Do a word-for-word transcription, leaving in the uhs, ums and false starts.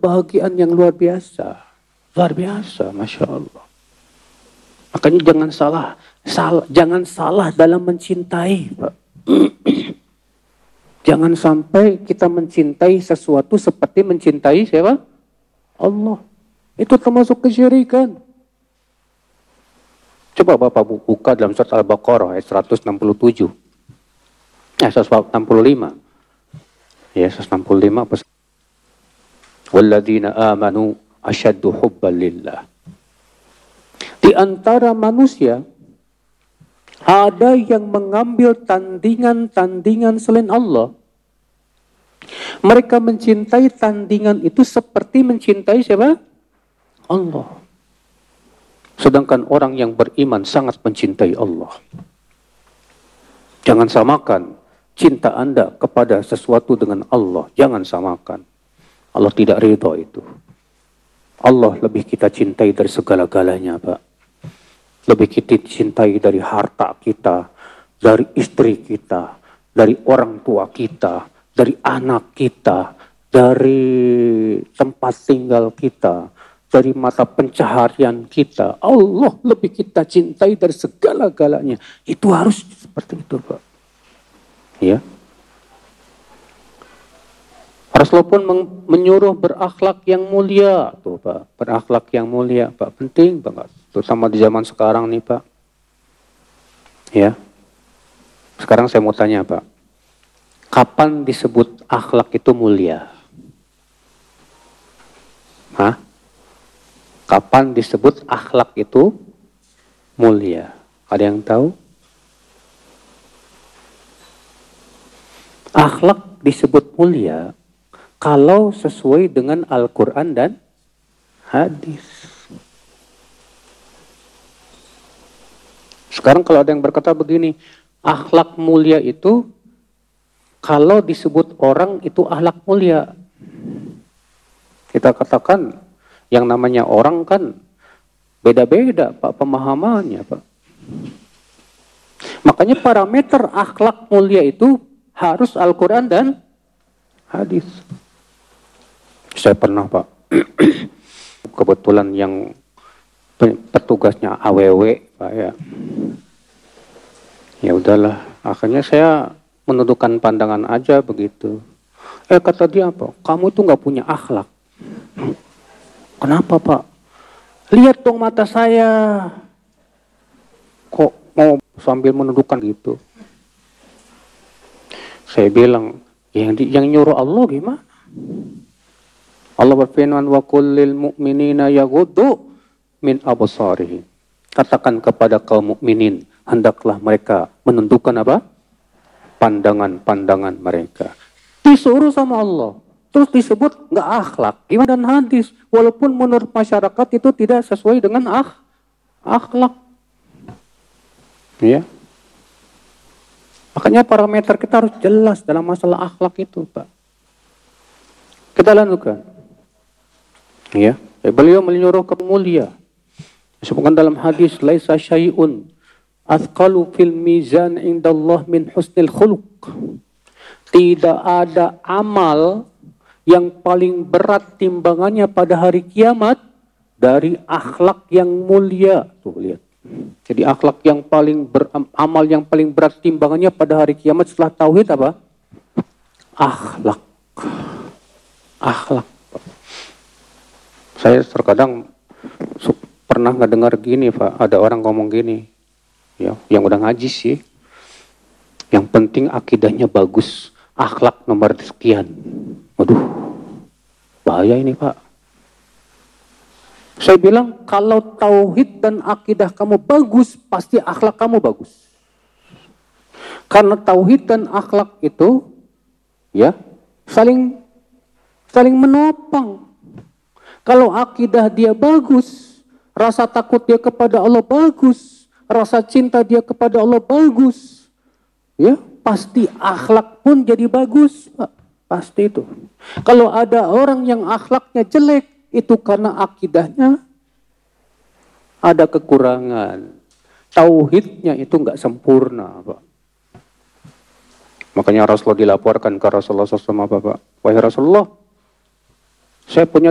kebahagiaan yang luar biasa. Luar biasa, Masya Allah. Makanya jangan salah, salah jangan salah dalam mencintai, Pak. Jangan sampai kita mencintai sesuatu seperti mencintai siapa? Allah. Itu termasuk kesyirikan. Coba Bapak buka dalam surat Al-Baqarah ayat seratus enam puluh tujuh. Eh, seratus enam puluh lima. Ya, seratus enam puluh lima. Walladzina amanu asyaddu hubban lillah. Di antara manusia ada yang mengambil tandingan-tandingan selain Allah. Mereka mencintai tandingan itu seperti mencintai siapa? Allah. Sedangkan orang yang beriman sangat mencintai Allah. Jangan samakan cinta Anda kepada sesuatu dengan Allah. Jangan samakan. Allah tidak ridha itu. Allah lebih kita cintai dari segala-galanya, Pak. Lebih kita cintai dari harta kita, dari istri kita, dari orang tua kita, dari anak kita, dari tempat tinggal kita, dari mata pencaharian kita. Allah lebih kita cintai dari segala-galanya. Itu harus seperti itu, Pak. Ya. Rasulullah pun menyuruh berakhlak yang mulia, tuh Pak, berakhlak yang mulia, Pak, penting banget, terutama di zaman sekarang nih, Pak. Ya, sekarang saya mau tanya, Pak, kapan disebut akhlak itu mulia? Hah? Kapan disebut akhlak itu mulia? Ada yang tahu? Akhlak disebut mulia kalau sesuai dengan Al-Quran dan hadis. Sekarang kalau ada yang berkata begini, akhlak mulia itu kalau disebut orang itu akhlak mulia. Kita katakan yang namanya orang kan beda-beda, Pak, pemahamannya, Pak. Makanya parameter akhlak mulia itu harus Al-Quran dan hadis. Saya pernah, Pak, kebetulan yang petugasnya A W W, Pak, ya. Ya udahlah, akhirnya saya menundukkan pandangan aja begitu. Eh, kata dia apa? Kamu itu nggak punya akhlak. Kenapa, Pak? Lihat dong mata saya. Kok mau sambil menundukkan gitu? Saya bilang, yang, di, yang nyuruh Allah gimana? Allah berfirman, wa kullil mu'minina yaghuddu min absarihim. Katakan kepada kaum mukminin, hendaklah mereka menundukkan apa? Pandangan-pandangan mereka. Disuruh sama Allah. Terus disebut nggak akhlak. Gimana dan hadis? Walaupun menurut masyarakat itu tidak sesuai dengan akh, akhlak. Ya. Makanya parameter kita harus jelas dalam masalah akhlak itu, Pak. Kita lanjutkan. Ya, beliau menyuruh ke mulia. Disebutkan dalam hadis, laisa syai'un athqalu fil mizan indallah min husnil khuluq. Tidak ada amal yang paling berat timbangannya pada hari kiamat dari akhlak yang mulia. Tuh lihat. Jadi akhlak yang paling ber, amal yang paling berat timbangannya pada hari kiamat setelah tauhid apa? Akhlak. Akhlak. Saya terkadang pernah nggak dengar gini, Pak. Ada orang ngomong gini, ya, yang udah ngaji sih. Yang penting akidahnya bagus, akhlak nomor sekian. Waduh, bahaya ini, Pak. Saya bilang kalau tauhid dan akidah kamu bagus, pasti akhlak kamu bagus. Karena tauhid dan akhlak itu, ya, saling saling menopang. Kalau akidah dia bagus, rasa takut dia kepada Allah bagus, rasa cinta dia kepada Allah bagus, ya, pasti akhlak pun jadi bagus, Pak. Pasti itu. Kalau ada orang yang akhlaknya jelek, itu karena akidahnya ada kekurangan. Tauhidnya itu nggak sempurna, Pak. Makanya Rasulullah dilaporkan ke Rasulullah shallallahu alaihi wasallam, Pak. Wahai Rasulullah, saya punya